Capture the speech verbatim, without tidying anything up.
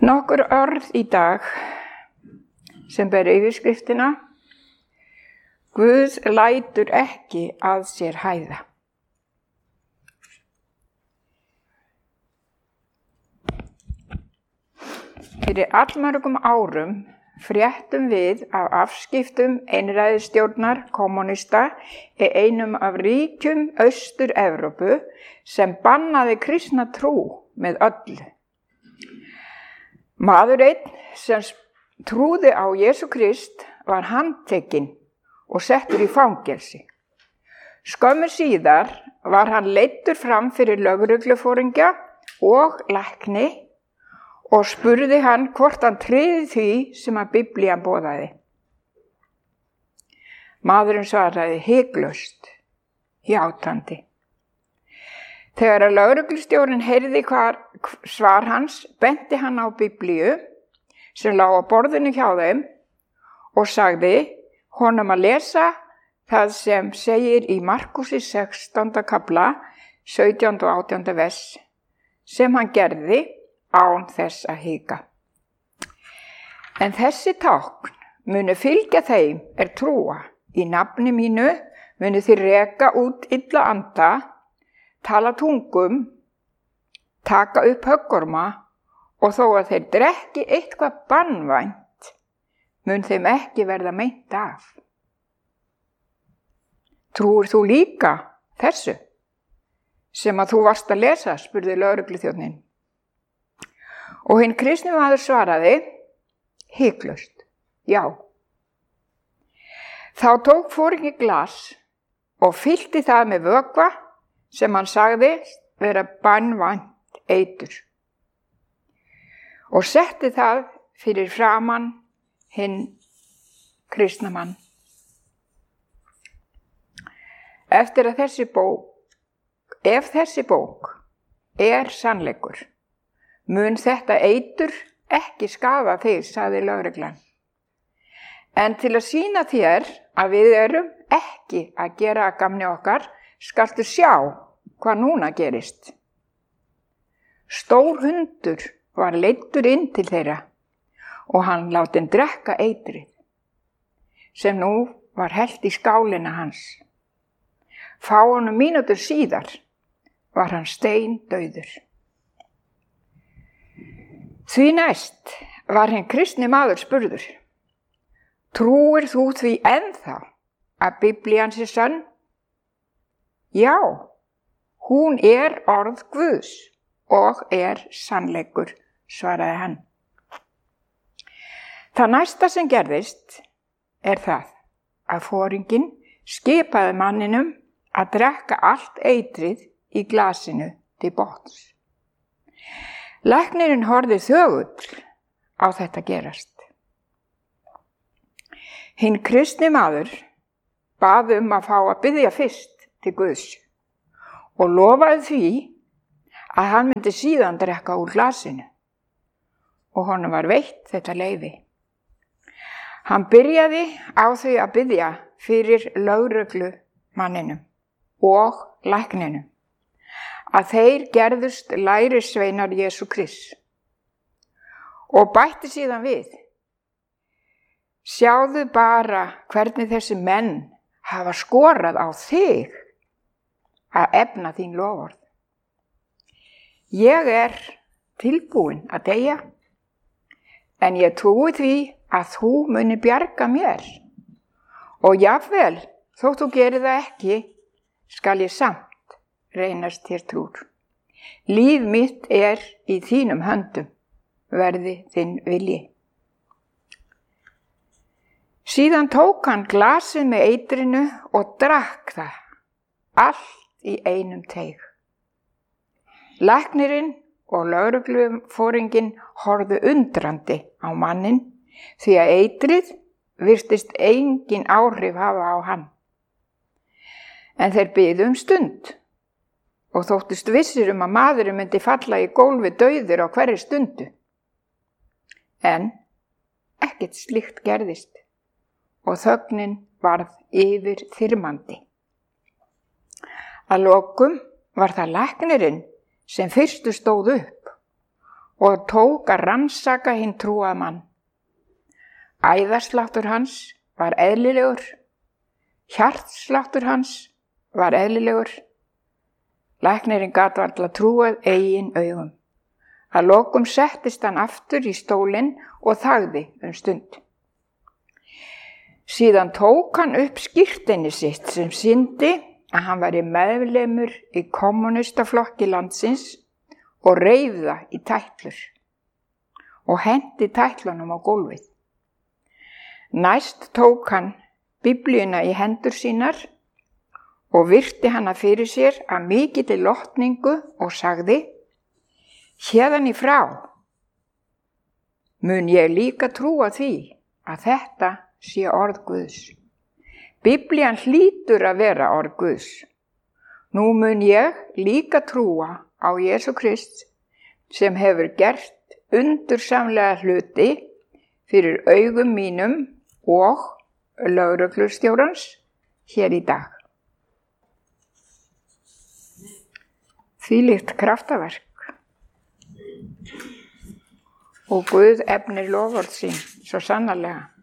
Nokkur orð í dag sem ber yfirskriftina Guð lætur ekki að sér hæða. Fyrir allmörgum árum fréttum við af afskiptum einræðisstjórnar kommúnista í einum af ríkjum Austur-Evrópu sem bannaði kristna trú með öllu. Maður einn sem trúði á Jesú Krist var handtekinn og settur í fangelsi. Skömmu síðar var hann leiddur fram fyrir lögregluforingja og lækni og spurði hann hvort hann tryði því sem að Biblían boðaði. Maðurinn svaraði hiklaust, játandi. Þegar að lögreglustjórinn heyrði hvar svar hans, benti hann á Biblíu sem lá á borðinu hjá þeim og sagði honum að lesa það sem segir í Markusi sextánda kafla, sautjánda og átjánda vers, sem hann gerði án þess að hika. En þessi tákn munu fylgja þeim er trúa. Í nafni mínu munu þið reka út illa anda, tala tungum, taka upp höggorma og þó að þeir drekki eitthvað banvænt, mun þeim ekki verða meint af. Trúir þú líka þessu sem að þú varst að lesa, spurði lögregluþjónninn. Og hinn kristni maður svaraði, hiklaust, já. Þá tók foringi glas og fyllti það með vökva sem hann sagði vera banvænt eitur. Og setti það fyrir framan hinn kristna mann. Eftir að þessi bók, ef þessi bók er sannleikur, mun þetta eitur ekki skaða þig, sagði lögreglan. En til að sýna þér að við erum ekki að gera að gamni okkar, skaltu sjá hvað núna gerist. Stór hundur var leiddur inn til þeirra og hann látinn drekka eitrið, sem nú var hellt í skálina hans. Fáeinum mínútur síðar var hann steindauður. Því næst var hinn kristni maður spurður, trúir þú því ennþá að Biblían sé sönn? Já, hún er orð Guðs og er sannleikur, svaraði hann. Það næsta sem gerðist er það að foringinn skipaði manninum að drekka allt eitrið í glasinu til botns. Læknirinn horfði þögull á þetta gerast. Hinn kristni maður bað um að fá að biðja fyrst til Guðs og lofaði því að hann myndi síðan drekka úr glasinu og honum var veitt þetta leyfi. Hann byrjaði á því að biðja fyrir lögreglumanninum og lækninum að þeir gerðust lærisveinar Jesú Krists og bætti síðan við. Sjáðu bara hvernig þessi menn hafa skorað á þig að efna þín loforð. Ég er tilbúin að deyja, en ég trúi því að þú muni bjarga mér. Og jafnvel, þótt þú gerir það ekki, skal ég samt reynast þér trúr. Líf mitt er í þínum höndum, verði þinn vilji. Síðan tók hann glasið með eitrinu og drakk það, allt í einum teyg. Læknirinn og lögregluforinginn horfðu undrandi á manninn, því að eitrið virtist engin áhrif hafa á hann. En þeir biðu um stund og þóttust vissir um að maðurinn myndi falla í gólfi dauður á hverri stundu. En ekkert slíkt gerðist og þögnin varð yfir þyrmandi. Að lokum var það læknirinn sem fyrstu stóð upp og tók að rannsaka hinn trúað mann. Æðasláttur hans var eðlilegur, hjartsláttur hans var eðlilegur. Læknirinn gat varla trúað eigin augum. Að lokum settist hann aftur í stólinn og þagði um stund. Síðan tók hann upp skírteini sitt sem sýndi að hann væri meðlimur í kommúnistaflokki landsins og reif það í tætlur og henti tætlunum á gólfið. Næst tók hann Biblíuna í hendur sínar og virti hana fyrir sér af mikilli lotningu og sagði: Héðan í frá mun ég líka trúa því að þetta sé orð Guðs. Biblían hlýtur að vera orð Guðs. Nú mun ég líka trúa á Jesú Krist sem hefur gert undursamlega hluti fyrir augum mínum og lögreglustjórans hér í dag. Þvílíkt kraftaverk og Guð efnir loforð sín svo sannarlega.